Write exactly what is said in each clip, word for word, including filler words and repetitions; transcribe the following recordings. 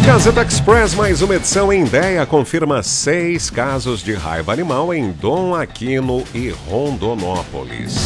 Gazeta Express, mais uma edição. Indéia confirma seis casos de raiva animal em Dom Aquino e Rondonópolis.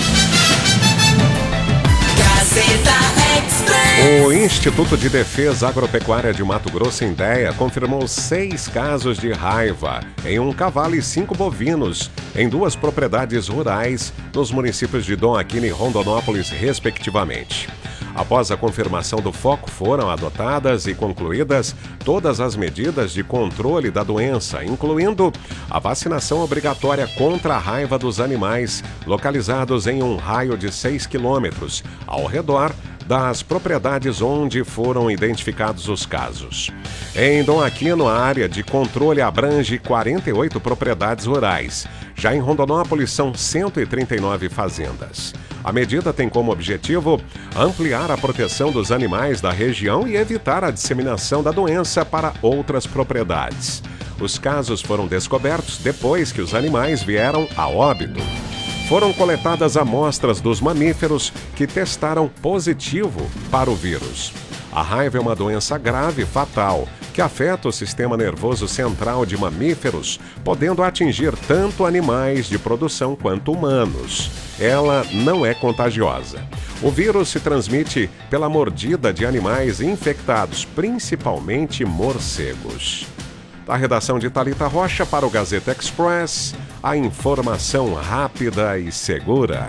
Gazeta Express. O Instituto de Defesa Agropecuária de Mato Grosso, Indéia, confirmou seis casos de raiva em um cavalo e cinco bovinos em duas propriedades rurais nos municípios de Dom Aquino e Rondonópolis, respectivamente. Após a confirmação do foco, foram adotadas e concluídas todas as medidas de controle da doença, incluindo a vacinação obrigatória contra a raiva dos animais, localizados em um raio de seis quilômetros, ao redor das propriedades onde foram identificados os casos. Em Dom Aquino, a área de controle abrange quarenta e oito propriedades rurais. Já em Rondonópolis, são cento e trinta e nove fazendas. A medida tem como objetivo ampliar a proteção dos animais da região e evitar a disseminação da doença para outras propriedades. Os casos foram descobertos depois que os animais vieram a óbito. Foram coletadas amostras dos mamíferos que testaram positivo para o vírus. A raiva é uma doença grave e fatal que afeta o sistema nervoso central de mamíferos, podendo atingir tanto animais de produção quanto humanos. Ela não é contagiosa. O vírus se transmite pela mordida de animais infectados, principalmente morcegos. Da redação de Thalita Rocha para o Gazeta Express, a informação rápida e segura.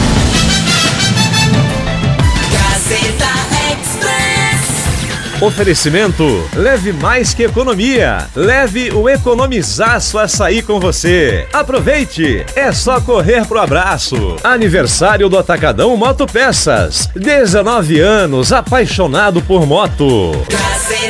Gazeta Express. Oferecimento, leve mais que economia. Leve o Economizaço Açaí com você. Aproveite, é só correr pro abraço. Aniversário do Atacadão Motopeças. dezenove anos, apaixonado por moto. Gazeta